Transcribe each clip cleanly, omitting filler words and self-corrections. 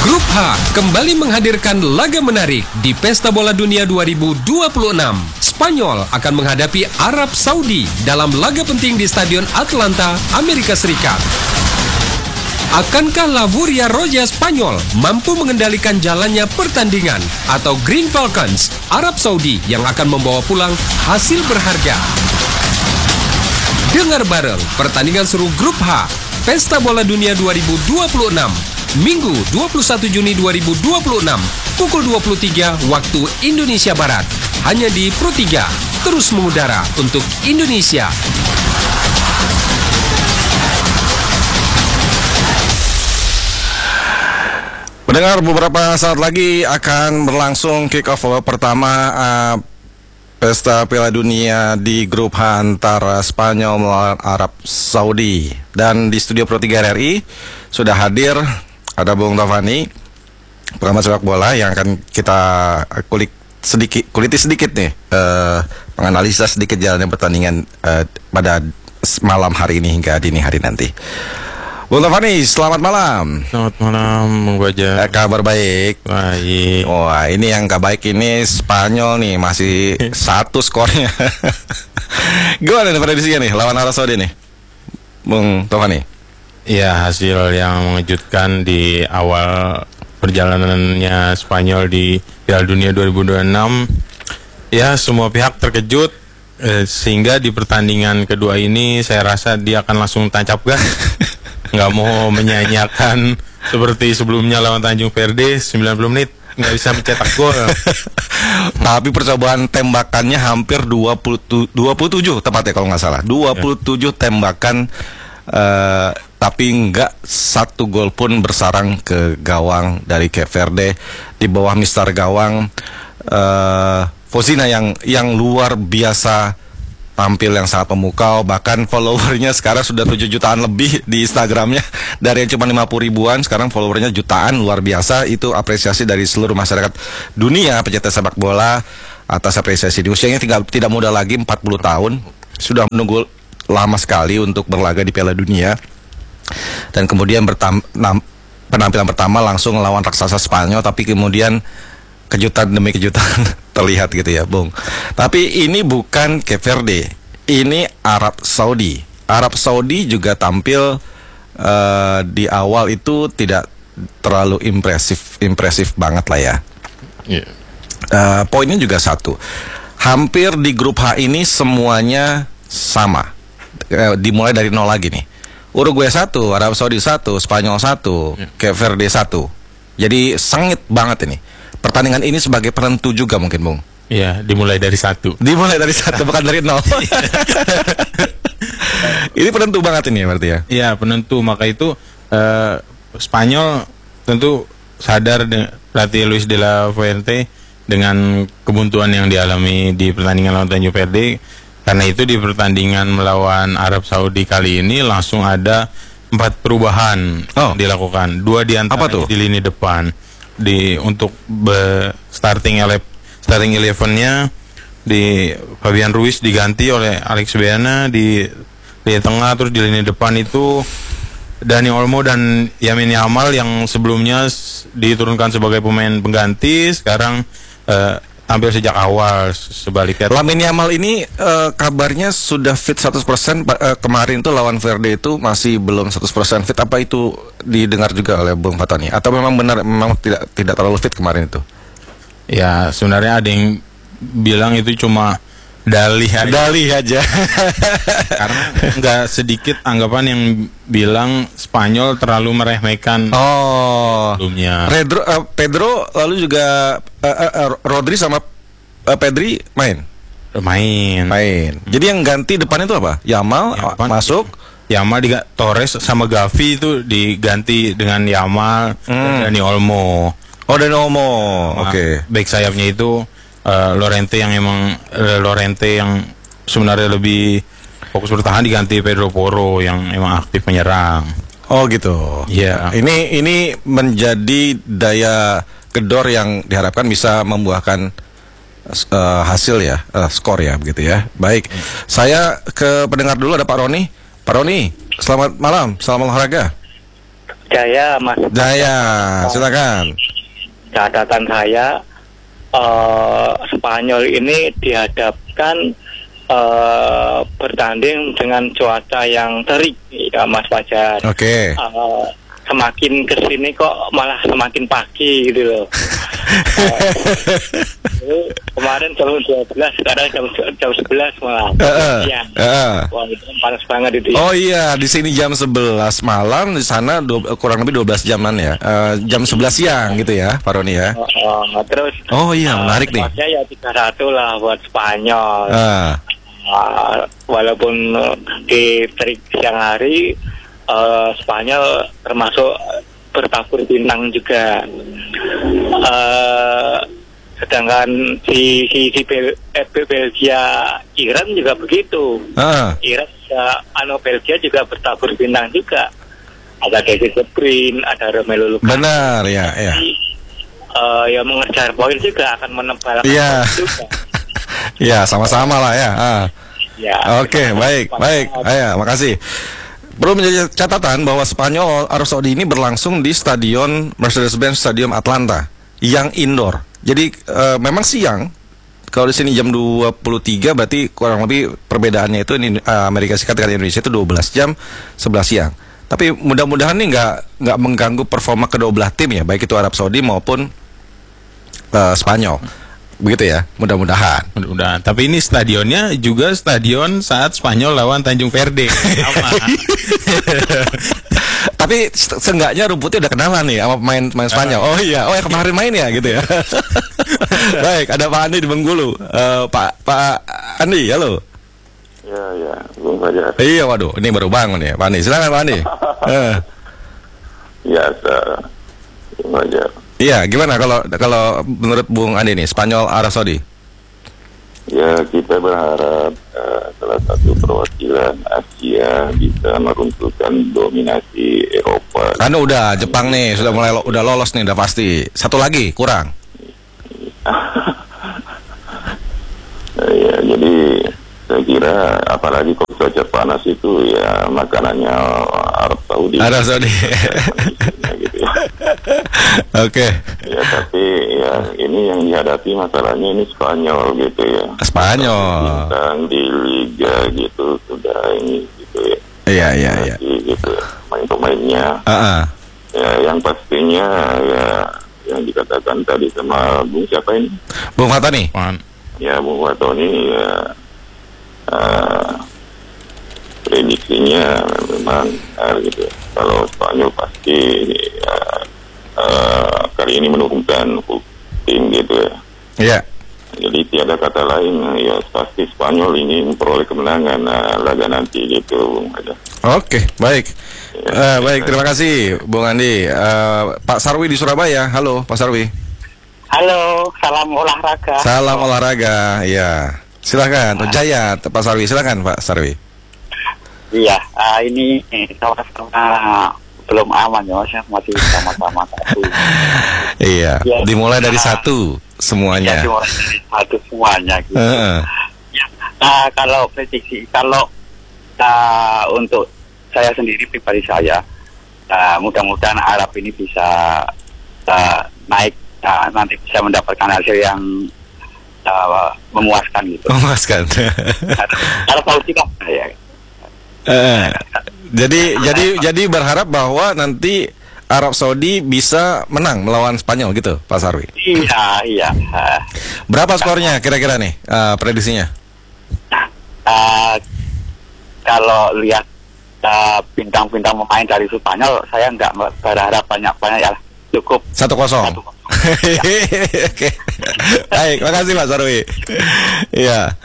Grup H kembali menghadirkan laga menarik di Pesta Bola Dunia 2026. Spanyol akan menghadapi Arab Saudi dalam laga penting di Stadion Atlanta, Amerika Serikat. Akankah La Furia Roja Spanyol mampu mengendalikan jalannya pertandingan atau Green Falcons, Arab Saudi yang akan membawa pulang hasil berharga? Dengar bareng pertandingan seru Grup H, Pesta Bola Dunia 2026. Minggu 21 Juni 2026 pukul 23 waktu Indonesia Barat. Hanya di Pro 3, terus mengudara untuk Indonesia. Pendengar, beberapa saat lagi akan berlangsung kick-off pertama Pesta Piala Dunia di grup H antara Spanyol melawan Arab Saudi. Dan di studio Pro 3 RRI sudah hadir ada Bung Tovani, pengamat sepak bola yang akan kita kuliti sedikit nih, menganalisa sedikit jalannya pertandingan pada malam hari ini hingga dini hari nanti. Bung Tovani, selamat malam. Selamat malam, Bung Baja. Kabar baik? Baik. Wah, ini yang gak baik ini Spanyol nih, masih 1 skornya. Gimana nih prediksinya nih lawan Arab Saudi nih, Bung Tovani? Ya, hasil yang mengejutkan di awal perjalanannya Spanyol di Piala Dunia 2026. Ya, semua pihak terkejut, sehingga di pertandingan kedua ini saya rasa dia akan langsung tancap gas. Nggak mau menyanyiakan seperti sebelumnya lawan Tanjung Verde 90 menit nggak bisa mencetak gol. Tapi percobaan tembakannya hampir 27 tepatnya kalau nggak salah, 27 tembakan, tapi nggak 1 gol pun bersarang ke gawang dari Cape Verde. Di bawah mister gawang Fozina yang luar biasa, tampil yang sangat memukau. Bahkan followernya sekarang sudah 7 jutaan lebih di Instagramnya. Dari yang cuma 50 ribuan, sekarang followernya jutaan, luar biasa. Itu apresiasi dari seluruh masyarakat dunia pecinta sepak bola atas apresiasi. Di usianya tidak muda lagi, 40 tahun. Sudah menunggu lama sekali untuk berlaga di Piala Dunia. Dan kemudian penampilan pertama langsung melawan raksasa Spanyol, tapi kemudian kejutan demi kejutan terlihat gitu ya, Bung. Tapi ini bukan Cape Verde, ini Arab Saudi. Arab Saudi juga tampil di awal itu tidak terlalu impresif banget lah ya. Poinnya juga satu. Hampir di grup H ini semuanya sama. Dimulai dari 0 lagi nih. Uruguay 1, Arab Saudi 1, Spanyol 1, Cape Verde 1. Jadi sengit banget ini. Pertandingan ini sebagai penentu juga mungkin, Bung. Iya, dimulai dari 1. Dimulai dari 1, bukan dari 0. Ini penentu banget ini berarti ya. Iya, penentu. Maka itu Spanyol tentu sadar pelatih Luis de la Fuente dengan kebuntuan yang dialami di pertandingan lawan Tanjung Verde. Karena itu di pertandingan melawan Arab Saudi kali ini langsung ada 4 perubahan dilakukan. 2 di antaranya di lini depan. Untuk starting 11-nya di Fabian Ruiz diganti oleh Alex Baena di tengah. Terus di lini depan itu Dani Olmo dan Lamine Yamal yang sebelumnya diturunkan sebagai pemain pengganti sekarang tampil sejak awal. Sebaliknya Lamine Yamal ini kabarnya sudah fit 100%. Kemarin tuh lawan Verde itu masih belum 100% fit. Apa itu didengar juga oleh Bung Fatani? Atau memang benar tidak terlalu fit kemarin itu? Ya, sebenarnya ada yang bilang itu cuma dalih aja. Karena nggak sedikit anggapan yang bilang Spanyol terlalu meremehkan sebelumnya. Pedro lalu juga Rodri sama Pedri main. Jadi yang ganti depan itu apa? Yamal masuk. Yamal Torres sama Gavi itu diganti dengan Yamal dan Dani Olmo. Dani Olmo. Oke. Back sayapnya itu Llorente yang sebenarnya lebih fokus bertahan diganti Pedro Porro yang emang aktif menyerang. Oh gitu. Iya. Ini menjadi daya gedor yang diharapkan bisa membuahkan hasil ya, skor ya begitu ya. Baik. Saya ke pendengar dulu, ada Pak Roni. Pak Roni, selamat malam, salam olahraga. Jaya, Mas. Jaya, silakan. Catatan saya, Spanyol ini dihadapkan bertanding dengan cuaca yang terik, ya Mas Fajar. Oke. Semakin kesini kok malah semakin pagi gitu loh. Kemarin jam 12, sekarang jam 11 malah. Siang. Wah, itu kan panas banget itu. Oh iya, di sini jam 11 malam, di sana kurang lebih 12 jaman ya. Jam 11 siang gitu ya, Pak Roni ya. Terus. Oh iya, menarik nih. Ya 3-1 lah buat Spanyol. Walaupun di terik siang hari, Spanyol termasuk bertabur bintang juga. Sedangkan si Belgia Iran juga begitu. Iran Belgia juga bertabur bintang juga. Ada David De Bruyne, ada Romelu Lukaku. Benar ya. Ya mengejar poin juga akan menebalkan poin juga. Ya sama-sama lah ya. Ya. Oke, baik. Ayo, makasih. Perlu menjadi catatan bahwa Spanyol Arab Saudi ini berlangsung di stadion Mercedes-Benz Stadium Atlanta yang indoor. Jadi memang siang. Kalau di sini jam 23 berarti kurang lebih perbedaannya itu Amerika Serikat dengan Indonesia itu 12 jam 11 siang. Tapi mudah-mudahan ini nggak mengganggu performa kedua belah tim ya, baik itu Arab Saudi maupun Spanyol. Begitu ya, mudah-mudahan. Tapi ini stadionnya juga stadion saat Spanyol lawan Tanjung Verde. Tapi seenggaknya rumputnya udah kenalan nih sama pemain Spanyol. Oh iya, kemarin main ya gitu ya. Baik, ada Pak Andi di Bengkulu. Pak Andi, halo. Ya, Bung Fajar. Iya, waduh, ini baru bangun ya, Pak Andi. Silakan Pak Andi. Ya, Bung Fajar. Iya, gimana kalau menurut Bung Andi nih, Spanyol Arab Saudi? Ya, kita berharap salah satu perwakilan Asia bisa meruntuhkan dominasi Eropa. Karena udah Jepang nih, sudah mulai udah lolos nih, udah pasti. Satu lagi kurang. Ya, jadi saya kira apalagi kalau cuaca panas itu ya makanannya Arab Saudi. Gitu ya. Oke. Ya, tapi ya ini yang dihadapi masalahnya ini Spanyol gitu ya. Spanyol. Bintang di liga gitu sudah ini gitu ya. Iya. Gitu pemain-pemainnya. Ya, yang pastinya ya yang dikatakan tadi sama Bung siapa ini? Bung Fatoni. Ya, Bung Fatoni ya. Prediksinya memang gitu. Kalau Spanyol pasti kali ini menurunkan tim gitu ya. Iya. Jadi tiada kata lain ya pasti Spanyol ini memperoleh kemenangan laga nanti gitu. Oke, baik. Ya, baik, terima kasih Bung Andi. Pak Sarwi di Surabaya. Halo, Pak Sarwi. Halo, salam olahraga. Salam olahraga. Iya. Silakan, Jaya, Pak Sarwi. Silakan, Pak Sarwi. Iya, ini sama-sama belum aman ya, Mas, masih sama-sama satu. Iya, ya, dimulai dari satu semuanya. Ya, dimulai dari satu semuanya gitu. Ya. Kalau prediksi, untuk saya sendiri pribadi saya, mudah-mudahan Arab ini bisa naik, nanti bisa mendapatkan hasil yang memuaskan gitu. Memuaskan. Arab Saudi kan ya. Jadi berharap bahwa nanti Arab Saudi bisa menang melawan Spanyol gitu, Pak Sarwi. Iya. Berapa skornya kira-kira nih prediksinya? Kalau lihat bintang-bintang pemain dari Spanyol, saya nggak berharap banyak-banyak ya, cukup 1-0. Oke. Baik, makasih Pak Sarwi. Iya.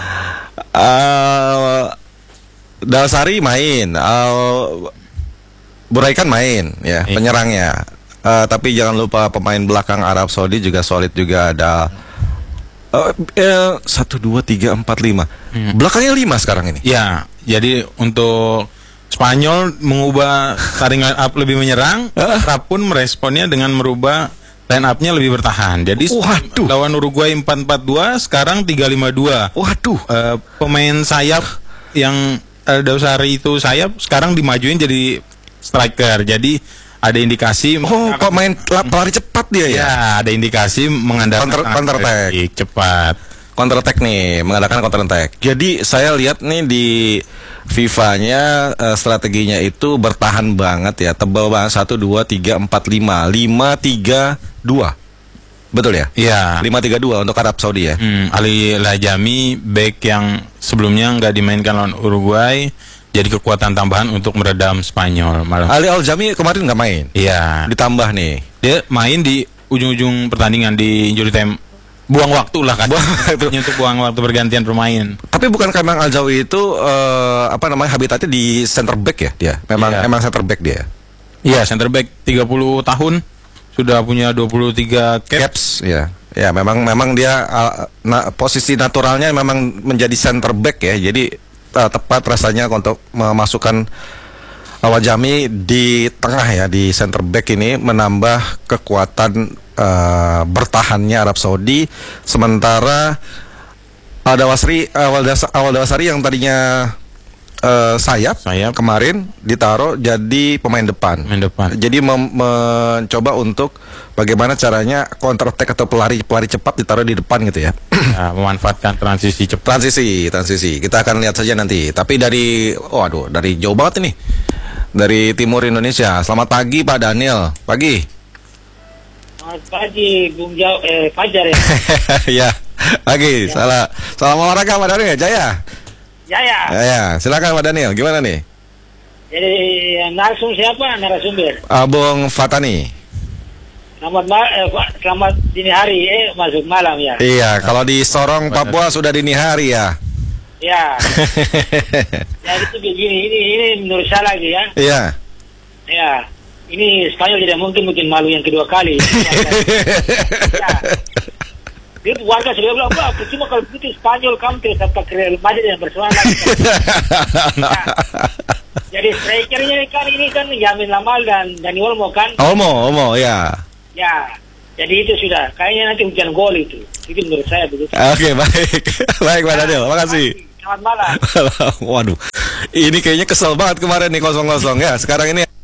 Dalsari main, Buraikan main, ya penyerangnya. Tapi jangan lupa pemain belakang Arab Saudi juga solid juga ada 1, 2, 3, 4, 5. Belakangnya 5 sekarang ini. Ya, jadi untuk Spanyol mengubah starting line up lebih menyerang, Arab pun meresponnya dengan merubah line up-nya lebih bertahan. Jadi lawan Uruguay 4-4-2, sekarang 3-5-2. Waduh. Pemain sayap yang Dausari itu sayap sekarang dimajuin jadi striker. Jadi ada indikasi. Kok main pelari cepat dia ya? Ya, ada indikasi mengandalkan counter attack cepat. Counter attack nih, mengadakan counter attack. Jadi saya lihat nih di FIFA-nya strateginya itu bertahan banget ya, tebal banget 1 2 3 4 5 5-3-2. Betul ya? Iya. 5-3-2 untuk Arab Saudi ya. Ali Lajami, back yang sebelumnya nggak dimainkan lawan Uruguay, jadi kekuatan tambahan untuk meredam Spanyol. Malah Ali Al-Jami kemarin nggak main. Iya. Ditambah nih. Dia main di ujung-ujung pertandingan di injury time. Buang waktu lah kan. Untuk buang waktu bergantian bermain. Tapi bukan karena Al-Jawi itu habitatnya di center back ya dia. Memang center back dia. Iya, center back 30 tahun sudah punya 23 caps. Ya. Ya, memang dia posisi naturalnya memang menjadi center back ya. Jadi tepat rasanya untuk memasukkan Al-Jami di tengah ya, di center back ini menambah kekuatan bertahannya Arab Saudi. Sementara Awal Dawasari yang tadinya sayap kemarin ditaruh jadi pemain depan. Jadi mencoba untuk bagaimana caranya counter attack atau pelari cepat ditaruh di depan gitu ya. Memanfaatkan transisi cepat. Transisi. Kita akan lihat saja nanti. Tapi dari jauh banget ini. Dari timur Indonesia. Selamat pagi Pak Daniel. Pagi. Selamat pagi Bung Fajar ya. Ya. Pagi. Salam olahraga Pak Daniel. Jaya. Silakan Pak Daniel. Gimana nih? Jadi narasumber siapa? Narasumber Abang Fatani. Selamat dini hari, masuk malam ya. Iya, kalau di Sorong Papua sudah dini hari ya. Ya. Jadi itu begini, ini menurut saya lagi ya. Iya. Ya. Ini Spanyol tidak mungkin malu yang kedua kali. Ya. Itu warga sudah bilang, percuma kalau begitu Spanyol kamu tidak sampai ke Real Madrid yang bersemangat. Ya. Jadi strikernya ini kan Yamin Lamal dan Dani Olmo kan? Olmo ya. Ya. Jadi itu sudah, kayaknya nanti hujan gol itu. Itu menurut saya begitu. Oke, baik. Baik Pak Daniel, makasih. Selamat malam. Waduh. Ini kayaknya kesel banget kemarin nih 0-0 ya. Sekarang ini